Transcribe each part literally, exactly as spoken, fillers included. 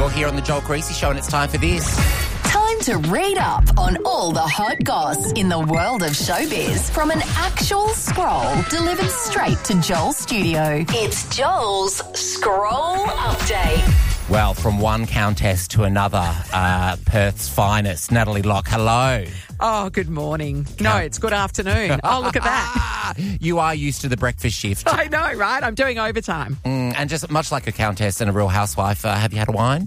You're here on the Joel Creasy Show and it's time for this. Time to read up on all the hot goss in the world of showbiz from an actual scroll delivered straight to Joel's studio. It's Joel's Scroll Update. Well, from one countess to another, uh, Perth's finest, Natalie Locke, hello. Oh, good morning. No, it's good afternoon. Oh, look at that. You are used to the breakfast shift. I know, right? I'm doing overtime. Mm, and just much like a countess and a real housewife, uh, have you had a wine?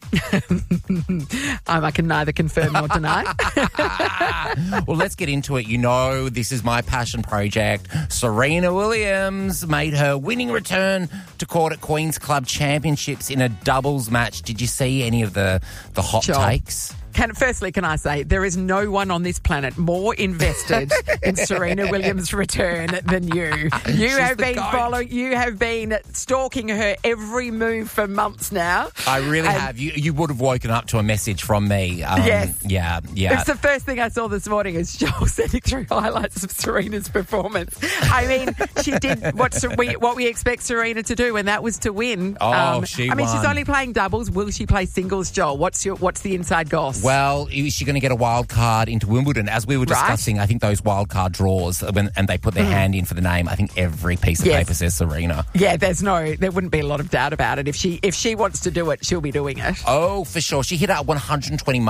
um, I can neither confirm nor deny. Well, let's get into it. You know, this is my passion project. Serena Williams made her winning return to court at Queen's Club Championships in a doubles match. Did you see any of the, the hot Sure. takes? Can, firstly, can I say, there is no one on this planet more invested in Serena Williams' return than you. You She's have the been goat. following, you have been stalking her every move for months now. I really And- have. You you would have woken up to a message from me. Um, Yes. Yeah, yeah. It's the first thing I saw this morning is Joel sending through highlights of Serena's performance. I mean, she did what Ser- we what we expect Serena to do, and that was to win. Oh, she I mean, she's won. only playing doubles. Will she play singles, Joel? What's your what's the inside goss? Well, is she going to get a wild card into Wimbledon? As we were Right. discussing, I think those wild card draws, when and they put their hand in for the name, I think every piece of Yes. paper says Serena. Yeah, there's no, there wouldn't be a lot of doubt about it. If she if she wants to do it, she'll be doing it. Oh, for sure. She hit out one hundred twenty